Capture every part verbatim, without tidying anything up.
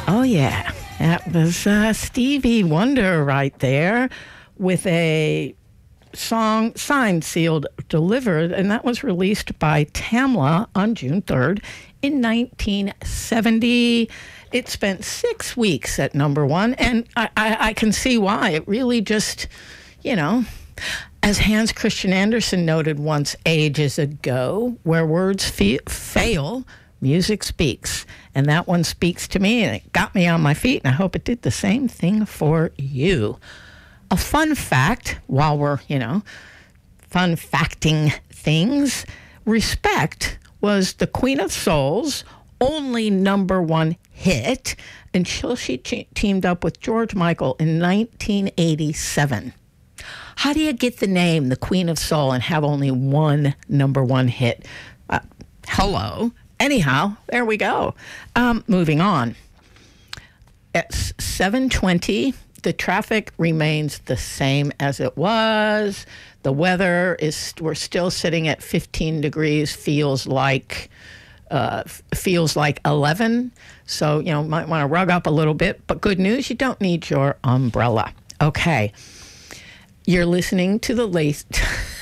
Oh, yeah. That was uh, Stevie Wonder right there with a song signed, sealed, delivered, and that was released by Tamla on June third in nineteen seventy. It spent six weeks at number one, and I, I, I can see why. It really just, you know, as Hans Christian Andersen noted once ages ago, where words fe- fail, music speaks. And that one speaks to me, and it got me on my feet, and I hope it did the same thing for you. A fun fact, while we're, you know, fun facting things, Respect was the Queen of Soul's only number one hit until she che- teamed up with George Michael in nineteen eighty-seven. How do you get the name, the Queen of Soul, and have only one number one hit? Uh, hello. Anyhow, there we go. Um, moving on. At seven twenty, the traffic remains the same as it was. The weather is, we're still sitting at fifteen degrees, feels like, uh, feels like eleven. So, you know, might want to rug up a little bit. But good news, you don't need your umbrella. Okay. You're listening to the latest.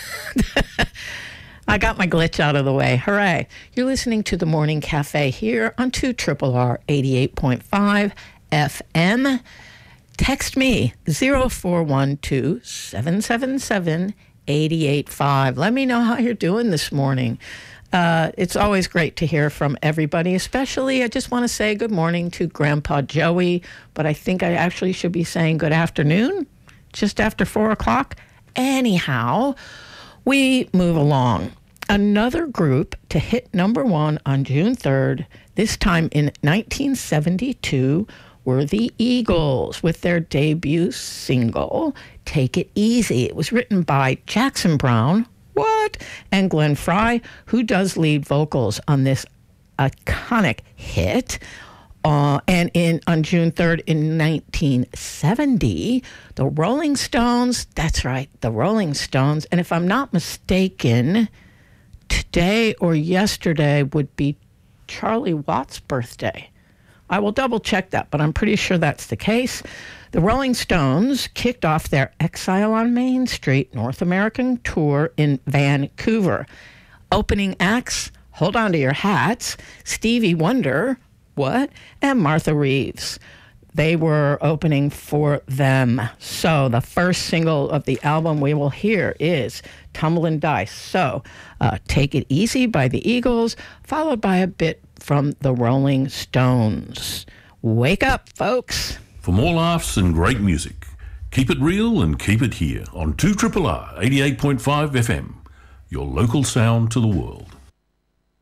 I got my glitch out of the way. Hooray. You're listening to the Morning Cafe here on two R R R eighty-eight point five F M. Text me, zero four one two, seven seven seven, eight eight five. Let me know how you're doing this morning. Uh, it's always great to hear from everybody, especially I just want to say good morning to Grandpa Joey, but I think I actually should be saying good afternoon, just after four o'clock. Anyhow, we move along. Another group to hit number one on June third, this time in nineteen seventy-two, were the Eagles with their debut single, Take It Easy. It was written by Jackson Browne, what? And Glenn Frey, who does lead vocals on this iconic hit. Uh, and in on June third in nineteen seventy, the Rolling Stones, that's right, the Rolling Stones, and if I'm not mistaken, today or yesterday would be Charlie Watts' birthday. I will double check that, but I'm pretty sure that's the case. The Rolling Stones kicked off their Exile on Main Street North American tour in Vancouver. Opening acts, hold on to your hats, Stevie Wonder, what? And Martha Reeves. They were opening for them. So the first single of the album we will hear is Tumblin' Dice. So uh, Take It Easy by the Eagles, followed by a bit from the Rolling Stones. Wake up, folks. For more laughs and great music, keep it real and keep it here on two R R R eighty-eight point five F M, your local sound to the world.